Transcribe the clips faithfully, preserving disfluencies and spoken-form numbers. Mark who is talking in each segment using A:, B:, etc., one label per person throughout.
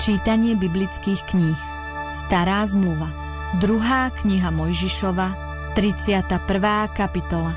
A: Čítanie biblických kníh. Stará zmluva. Druhá kniha Mojžišova, tridsiata prvá kapitola.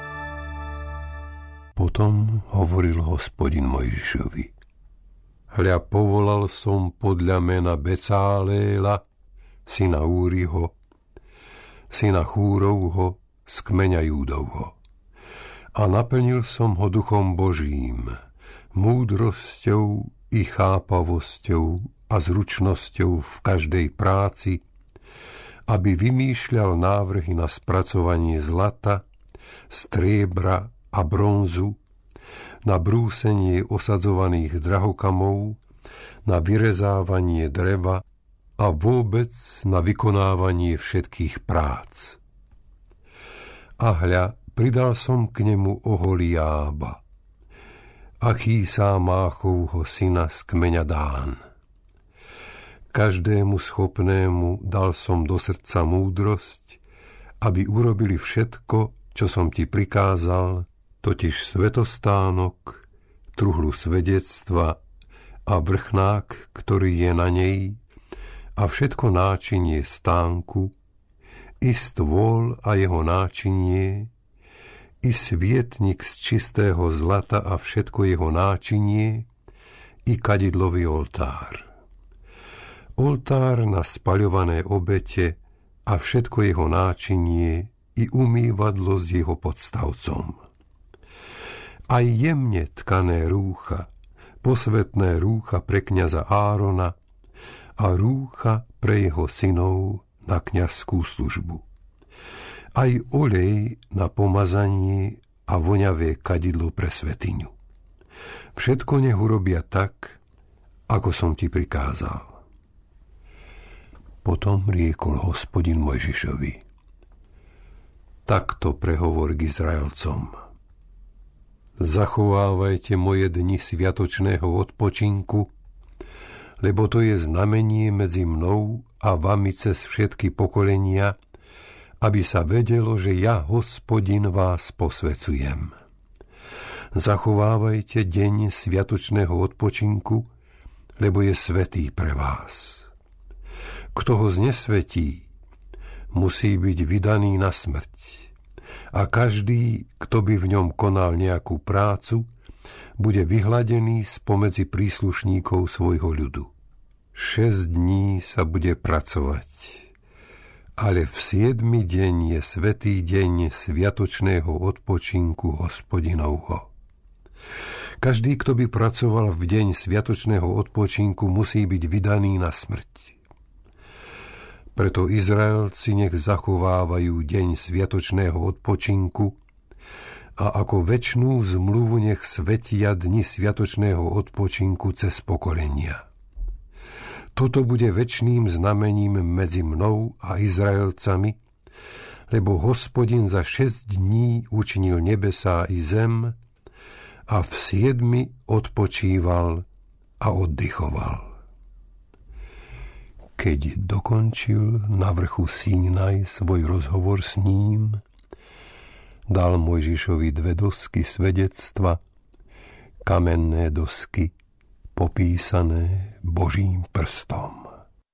B: Potom hovoril Hospodin Mojžišovi: Hľa, povolal som podľa mena Becáléla, syna Úriho, syna Chúrovho, z kmeňa Júdovho. A naplnil som ho duchom Božím, múdrosťou i chápavosťou a zručnosťou v každej práci, aby vymýšľal návrhy na spracovanie zlata, striebra a bronzu, na brúsenie osadzovaných drahokamov, na vyrezávanie dreva a vôbec na vykonávanie všetkých prác. A hľa, pridal som k nemu Oholiába, Achísámáchovho syna z kmeňa Dán. Každému schopnému dal som do srdca múdrosť, aby urobili všetko, čo som ti prikázal, totiž svetostánok, truhlu svedectva a vrchnák, ktorý je na nej, a všetko náčinie stánku, i stôl a jeho náčinie, i svietnik z čistého zlata a všetko jeho náčinie, i kadidlový oltár. Oltár na spaľované obete a všetko jeho náčinie, i umývadlo s jeho podstavcom. Aj jemne tkané rúcha, posvetné rúcha pre kňaza Árona a rúcha pre jeho synov na kňazskú službu. Aj olej na pomazanie a voňavé kadidlo pre svätyňu. Všetko nech urobia tak, ako som ti prikázal. Potom riekol Hospodin Mojžišovi: Takto prehovor k Izraelcom. Zachovávajte moje dni sviatočného odpočinku, lebo to je znamenie medzi mnou a vami cez všetky pokolenia, aby sa vedelo, že ja, Hospodin, vás posväcujem. Zachovávajte deň sviatočného odpočinku, lebo je svätý pre vás. Kto ho znesvetí, musí byť vydaný na smrť. A každý, kto by v ňom konal nejakú prácu, bude vyhladený spomedzi príslušníkov svojho ľudu. Šesť dní sa bude pracovať, ale v siedmy deň je svätý deň sviatočného odpočinku Hospodinovho. Každý, kto by pracoval v deň sviatočného odpočinku, musí byť vydaný na smrť. Preto Izraelci nech zachovávajú deň sviatočného odpočinku a ako večnú zmluvu nech svetia dni sviatočného odpočinku cez pokolenia. Toto bude večným znamením medzi mnou a Izraelcami, lebo Hospodin za šesť dní učinil nebesá i zem a v siedmi odpočíval a oddychoval. Keď dokončil na vrchu Sínaj svoj rozhovor s ním, dal Mojžišovi dve dosky svedectva, kamenné dosky, popísané Božím prstom.